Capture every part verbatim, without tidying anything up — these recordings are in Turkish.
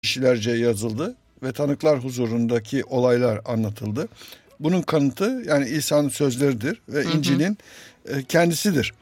kişilerce yazıldı ve tanıklar huzurundaki olaylar anlatıldı. Bunun kanıtı yani İsa'nın sözleridir ve hı hı. İncil'in e, kendisidir.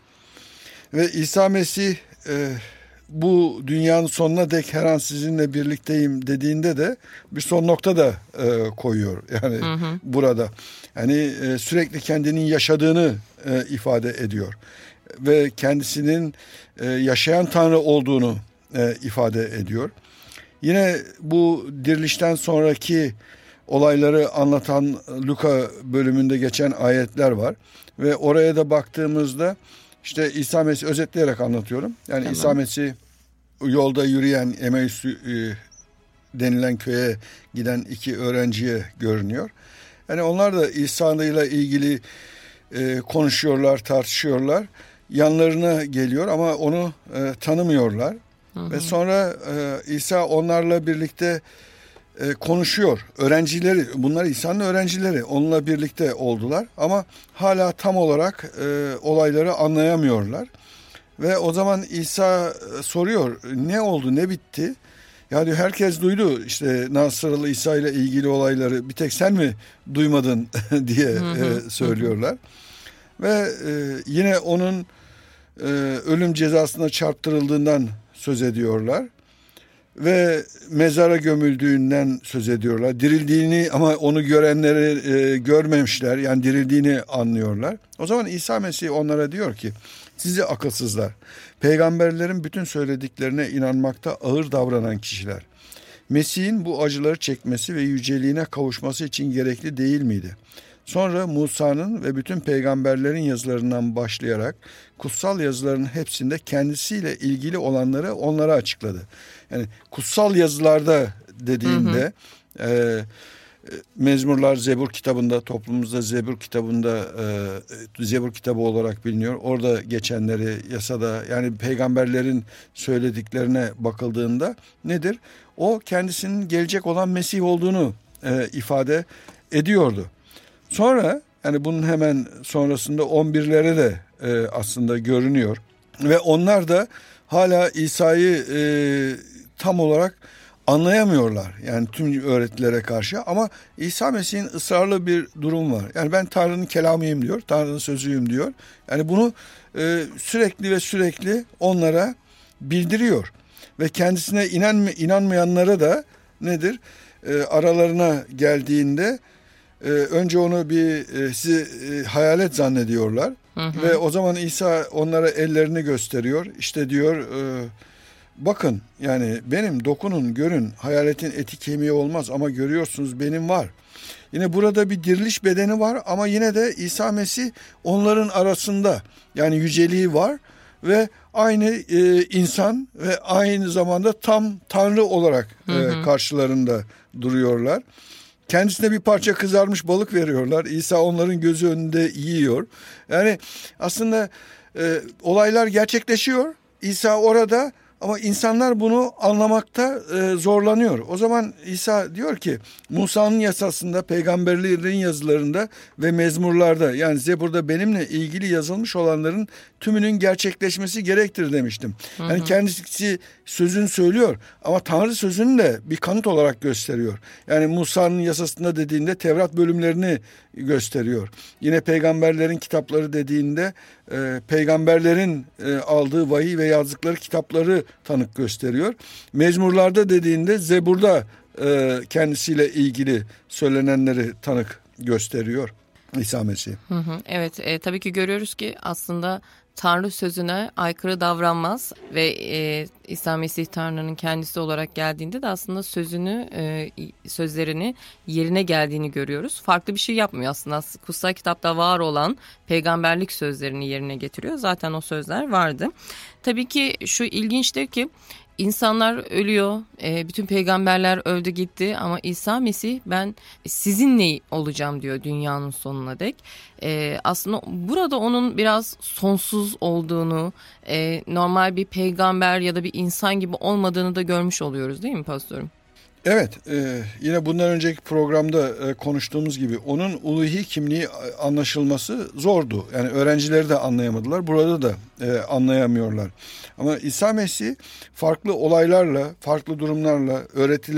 Ve İsa Mesih e, bu dünyanın sonuna dek her an sizinle birlikteyim dediğinde de bir son nokta da e, koyuyor. Yani hı hı. burada yani e, sürekli kendinin yaşadığını e, ifade ediyor. Ve kendisinin e, yaşayan Tanrı olduğunu e, ifade ediyor. Yine bu dirilişten sonraki olayları anlatan Luka bölümünde geçen ayetler var. Ve oraya da baktığımızda işte İsa Mesih özetleyerek anlatıyorum. Yani tamam. İsa Mesih yolda yürüyen Emmaus e, denilen köye giden iki öğrenciye görünüyor. Yani onlar da İsa ile ilgili e, konuşuyorlar, tartışıyorlar. Yanlarına geliyor ama onu e, tanımıyorlar. Hı hı. Ve sonra e, İsa onlarla birlikte e, konuşuyor. Öğrencileri, bunlar İsa'nın öğrencileri. Onunla birlikte oldular ama hala tam olarak e, olayları anlayamıyorlar. Ve o zaman İsa soruyor, ne oldu, ne bitti? Ya diyor, herkes duydu işte Nasıralı İsa ile ilgili olayları, bir tek sen mi duymadın diye hı hı. E, söylüyorlar. Ve e, yine onun e, ölüm cezasına çarptırıldığından söz ediyorlar. Ve mezara gömüldüğünden söz ediyorlar. Dirildiğini ama onu görenleri e, görmemişler. Yani dirildiğini anlıyorlar. O zaman İsa Mesih onlara diyor ki, sizi akılsızlar, peygamberlerin bütün söylediklerine inanmakta ağır davranan kişiler. Mesih'in bu acıları çekmesi ve yüceliğine kavuşması için gerekli değil miydi? Sonra Musa'nın ve bütün peygamberlerin yazılarından başlayarak kutsal yazıların hepsinde kendisiyle ilgili olanları onlara açıkladı. Yani kutsal yazılarda dediğinde hı hı. E, Mezmurlar Zebur kitabında, toplumumuzda Zebur kitabında e, Zebur kitabı olarak biliniyor. Orada geçenleri yasada, yani peygamberlerin söylediklerine bakıldığında nedir? O kendisinin gelecek olan Mesih olduğunu e, ifade ediyordu. Sonra yani bunun hemen sonrasında on birlere de e, aslında görünüyor. Ve onlar da hala İsa'yı e, tam olarak anlayamıyorlar. Yani tüm öğretilere karşı, ama İsa Mesih'in ısrarlı bir durum var. Yani ben Tanrı'nın kelamıyım diyor, Tanrı'nın sözüyüm diyor. Yani bunu e, sürekli ve sürekli onlara bildiriyor. Ve kendisine inan, inanmayanlara da nedir? E, aralarına geldiğinde e, önce onu bir e, sizi e, hayalet zannediyorlar. Hı hı. Ve o zaman İsa onlara ellerini gösteriyor. İşte diyor... E, Bakın yani benim, dokunun, görün, hayaletin eti kemiği olmaz ama görüyorsunuz benim var. Yine burada bir diriliş bedeni var ama yine de İsa Mesih onların arasında, yani yüceliği var ve aynı e, insan ve aynı zamanda tam Tanrı olarak e, hı hı. karşılarında duruyorlar. Kendisine bir parça kızarmış balık veriyorlar. İsa onların gözü önünde yiyor. Yani aslında e, olaylar gerçekleşiyor. İsa orada. Ama insanlar bunu anlamakta e, zorlanıyor. O zaman İsa diyor ki, Musa'nın yasasında, peygamberlerin yazılarında ve mezmurlarda, yani Zebur'da benimle ilgili yazılmış olanların tümünün gerçekleşmesi gerektir demiştim. Hı hı. Yani kendisi sözün söylüyor ama Tanrı sözünü de bir kanıt olarak gösteriyor. Yani Musa'nın yasasında dediğinde Tevrat bölümlerini gösteriyor. Yine peygamberlerin kitapları dediğinde e, peygamberlerin e, aldığı vahiy ve yazdıkları kitapları tanık gösteriyor. Mezmurlarda dediğinde Zebur'da e, kendisiyle ilgili söylenenleri tanık gösteriyor İsa Mesih. Hı hı, evet e, tabii ki görüyoruz ki aslında Tanrı sözüne aykırı davranmaz ve e, İsa Mesih Tanrı'nın kendisi olarak geldiğinde de aslında sözünü, e, sözlerini yerine geldiğini görüyoruz. Farklı bir şey yapmıyor aslında. Kutsal kitapta var olan peygamberlik sözlerini yerine getiriyor. Zaten o sözler vardı. Tabii ki şu ilginçtir ki İnsanlar ölüyor, e, bütün peygamberler öldü gitti ama İsa Mesih ben sizinle olacağım diyor dünyanın sonuna dek. E, aslında burada onun biraz sonsuz olduğunu, e, normal bir peygamber ya da bir insan gibi olmadığını da görmüş oluyoruz değil mi pastörüm? Evet, e, yine bundan önceki programda e, konuştuğumuz gibi onun uluhi kimliği anlaşılması zordu. Yani öğrencileri de anlayamadılar, burada da e, anlayamıyorlar. Ama İsa Mesih farklı olaylarla, farklı durumlarla, öğretileri